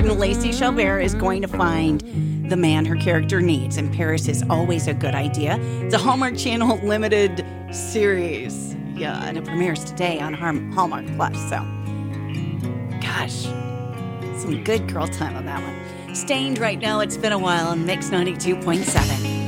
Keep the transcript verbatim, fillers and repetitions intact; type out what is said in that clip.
and Lacey Chabert is going to find the man her character needs, and Paris is always a good idea. It's a Hallmark Channel limited series. Yeah, and it premieres today on Hallmark Plus. So, gosh, some good girl time on that one. Stained right now. It's been a while on Mix ninety-two point seven.